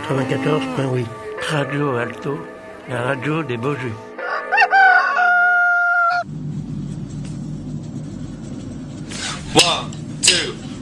94.8. Radio Alto, la radio des beaux jeux. One, two.